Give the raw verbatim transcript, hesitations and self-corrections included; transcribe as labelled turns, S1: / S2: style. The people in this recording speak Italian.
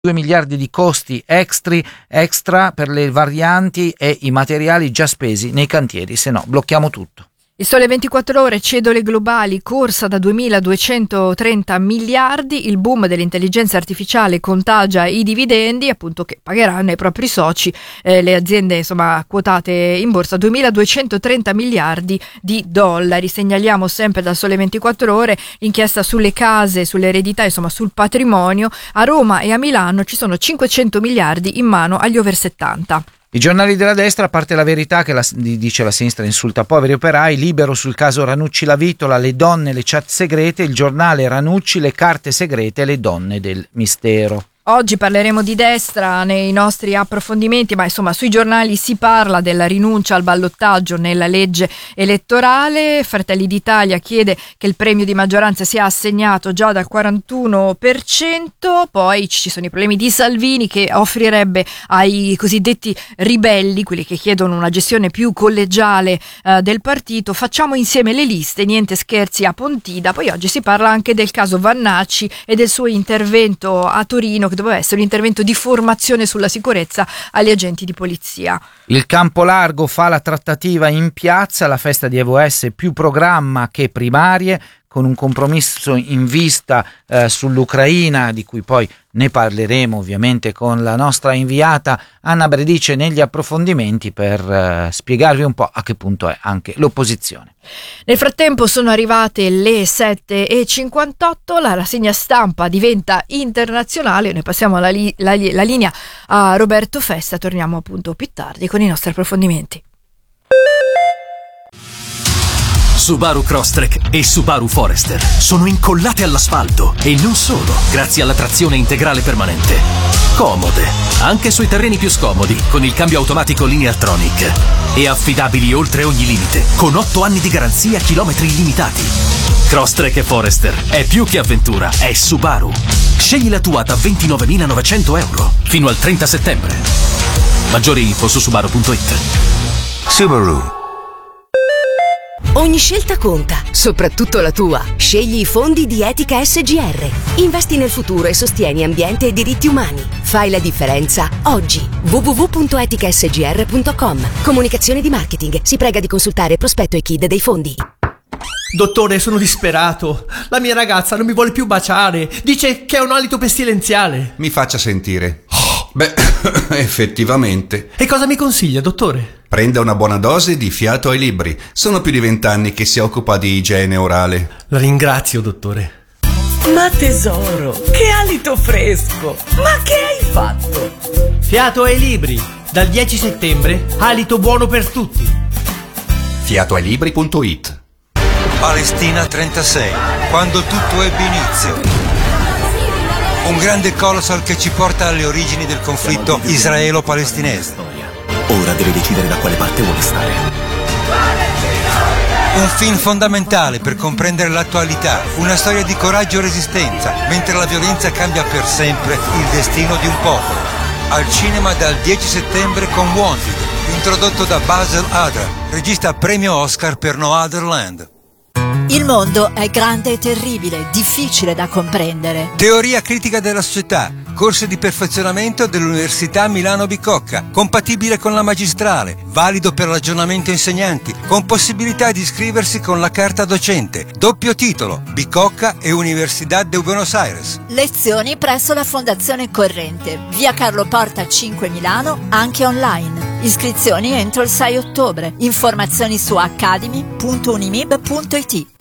S1: due miliardi di costi extra, extra per le varianti e i materiali già spesi nei cantieri, se no blocchiamo tutto.
S2: Il Sole ventiquattro Ore, cedole globali, corsa da duemiladuecentotrenta miliardi, il boom dell'intelligenza artificiale contagia i dividendi, appunto, che pagheranno i propri soci, eh, le aziende insomma quotate in borsa, duemiladuecentotrenta miliardi di dollari. Segnaliamo sempre dal Sole ventiquattro Ore l'inchiesta sulle case, sulle eredità, insomma sul patrimonio. A Roma e a Milano ci sono cinquecento miliardi in mano agli over settanta.
S1: I giornali della destra, a parte La Verità che la, dice la sinistra insulta poveri operai, Libero sul caso Ranucci La Vitola, le donne, le chat segrete, il giornale Ranucci, le carte segrete, le donne del mistero.
S2: Oggi parleremo di destra nei nostri approfondimenti, ma insomma sui giornali si parla della rinuncia al ballottaggio nella legge elettorale. Fratelli d'Italia chiede che il premio di maggioranza sia assegnato già dal quarantuno per cento, poi ci sono i problemi di Salvini che offrirebbe ai cosiddetti ribelli, quelli che chiedono una gestione più collegiale eh, del partito, facciamo insieme le liste, niente scherzi a Pontida. Poi oggi si parla anche del caso Vannacci e del suo intervento a Torino, che doveva essere un intervento di formazione sulla sicurezza agli agenti di polizia.
S1: Il Campo Largo fa la trattativa in piazza, la festa di Evo S più programma che primarie, con un compromesso in vista eh, sull'Ucraina, di cui poi ne parleremo ovviamente con la nostra inviata Anna Bredice negli approfondimenti per eh, spiegarvi un po' a che punto è anche l'opposizione.
S2: Nel frattempo sono arrivate le sette e cinquantotto, la rassegna stampa diventa internazionale, noi passiamo la, li- la, li- la linea a Roberto Festa, torniamo appunto più tardi con i nostri approfondimenti.
S3: Subaru Crosstrek e Subaru Forester sono incollate all'asfalto e non solo, grazie alla trazione integrale permanente. Comode, anche sui terreni più scomodi, con il cambio automatico Lineartronic. E affidabili oltre ogni limite, con otto anni di garanzia a chilometri illimitati. Crosstrek e Forester è più che avventura, è Subaru. Scegli la tua da ventinovemilanovecento euro fino al trenta settembre. Maggiori info su subaru punto it.
S4: Subaru.
S5: Ogni scelta conta, soprattutto la tua. Scegli i fondi di Etica S G R. Investi nel futuro e sostieni ambiente e diritti umani. Fai la differenza oggi. w w w punto etica s g r punto com. Comunicazione di marketing. Si prega di consultare prospetto e K I D dei fondi.
S6: Dottore, sono disperato. La mia ragazza non mi vuole più baciare. Dice che ha un alito pestilenziale.
S4: Mi faccia sentire. Beh, effettivamente.
S6: E cosa mi consiglia, dottore?
S4: Prenda una buona dose di Fiato ai Libri. Sono più di vent'anni che si occupa di igiene orale.
S6: La ringrazio, dottore.
S7: Ma tesoro, che alito fresco! Ma che hai fatto?
S6: Fiato ai Libri. Dal dieci settembre, alito buono per tutti.
S4: Fiato ai libri punto it.
S8: Palestina trentasei, quando tutto ebbe inizio. Un grande colossal che ci porta alle origini del conflitto israelo-palestinese.
S3: Ora deve decidere da quale parte vuole stare.
S8: Un film fondamentale per comprendere l'attualità, una storia di coraggio e resistenza, mentre la violenza cambia per sempre il destino di un popolo. Al cinema dal dieci settembre con Wanted, introdotto da Basil Adra, regista premio Oscar per No Other Land.
S9: Il mondo è grande e terribile, difficile da comprendere.
S8: Teoria critica della società, corso di perfezionamento dell'Università Milano Bicocca, compatibile con la magistrale, valido per l'aggiornamento insegnanti, con possibilità di iscriversi con la carta docente, doppio titolo, Bicocca e Universidad de Buenos Aires.
S9: Lezioni presso la Fondazione Corrente, via Carlo Porta cinque Milano, anche online. Iscrizioni entro il sei ottobre. Informazioni su academy punto unimib punto it.